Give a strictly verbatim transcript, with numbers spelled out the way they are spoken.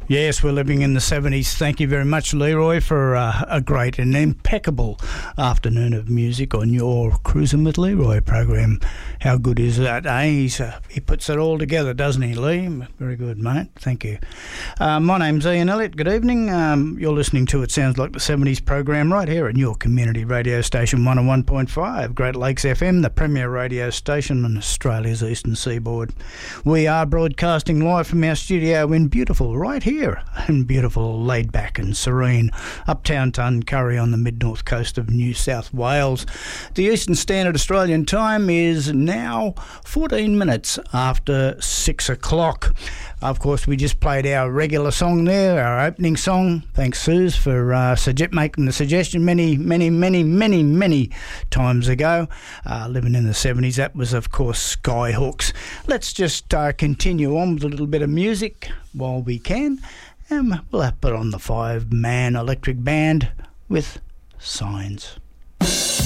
Yes, we're living in the seventies. Thank you very much, Leroy, for uh, a great and impeccable afternoon of music on your Cruising with Leroy program. How good is that, eh? He's, uh, he puts it all together, doesn't he, Lee? Very good, mate. Thank you. Uh, my name's Ian Elliott. Good evening. Um, you're listening to It Sounds Like the seventies program right here at your community radio station one oh one point five, Great Lakes F M, the premier radio station on Australia's eastern seaboard. We are broadcasting live from our studio in beautiful, right here, in beautiful, laid back and serene uptown Tuncurry on the mid-north coast of New South Wales. The Eastern Standard Australian Time is now fourteen minutes after six o'clock. Of course, we just played our regular song there, our opening song. Thanks, Suze, for uh, suge- making the suggestion many, many, many, many, many times ago. Uh, living in the seventies, that was, of course, Skyhooks. Let's just uh, continue on with a little bit of music while we can, and we'll have to put on the five-man electric band with Signs.